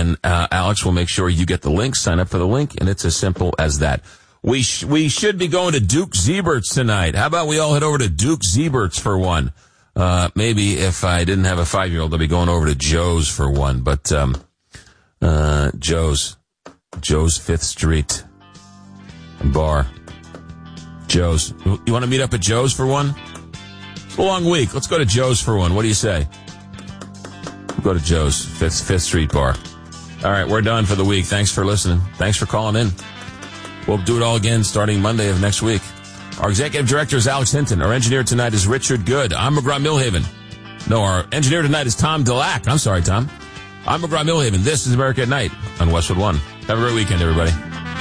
and Alex will make sure you get the link. Sign up for the link, and it's as simple as that. We should be going to Duke Zebert's tonight. How about we all head over to Duke Zebert's for one? Maybe if I didn't have a 5-year-old, I'd be going over to Joe's for one. But Joe's 5th Street bar. Joe's. You want to meet up at Joe's for one? It's a long week. Let's go to Joe's for one. What do you say? We'll go to Joe's 5th Street bar. All right, we're done for the week. Thanks for listening. Thanks for calling in. We'll do it all again starting Monday of next week. Our executive director is Alex Hinton. Our engineer tonight is Richard Good. I'm McGraw Millhaven. No, our engineer tonight is Tom Delac. I'm sorry, Tom. I'm McGraw Millhaven. This is America at Night on Westwood One. Have a great weekend, everybody.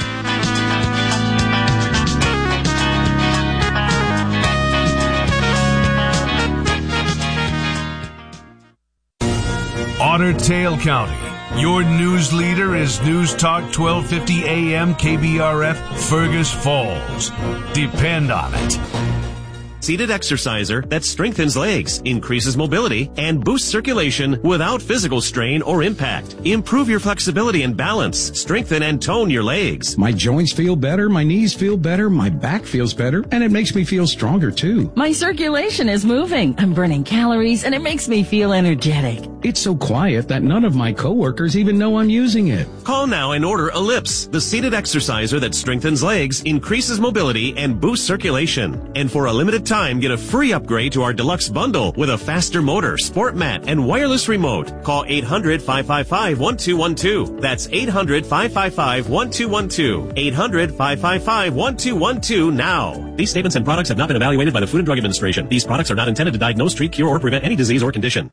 Otter Tail County. Your news leader is News Talk 1250 AM KBRF Fergus Falls. Depend on it. Seated exerciser that strengthens legs, increases mobility, and boosts circulation without physical strain or impact. Improve your flexibility and balance. Strengthen and tone your legs. My joints feel better, my knees feel better, my back feels better, and it makes me feel stronger too. My circulation is moving. I'm burning calories, and it makes me feel energetic. It's so quiet that none of my coworkers even know I'm using it. Call now and order Ellipse, the seated exerciser that strengthens legs, increases mobility, and boosts circulation. And for a limited time, get a free upgrade to our deluxe bundle with a faster motor, sport mat, and wireless remote. Call 800-555-1212. That's 800-555-1212. 800-555-1212 now. These statements and products have not been evaluated by the Food and Drug Administration. These products are not intended to diagnose, treat, cure, or prevent any disease or condition.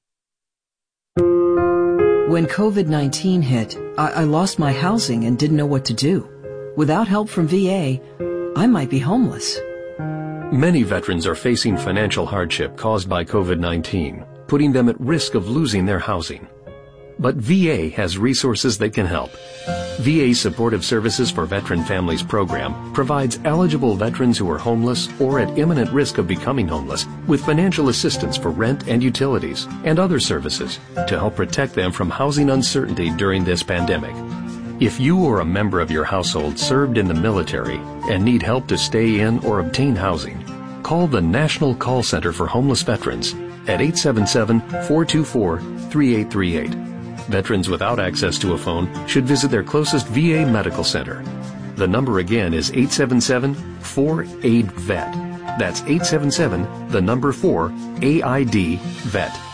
When COVID-19 hit, I lost my housing and didn't know what to do. Without help from VA, I might be homeless. Many veterans are facing financial hardship caused by COVID-19, putting them at risk of losing their housing. But VA has resources that can help. VA Supportive Services for Veteran Families program provides eligible veterans who are homeless or at imminent risk of becoming homeless with financial assistance for rent and utilities and other services to help protect them from housing uncertainty during this pandemic. If you or a member of your household served in the military and need help to stay in or obtain housing, call the National Call Center for Homeless Veterans at 877-424-3838. Veterans without access to a phone should visit their closest VA medical center. The number again is 877-4AID-VET. That's 877, the number 4, AID-VET.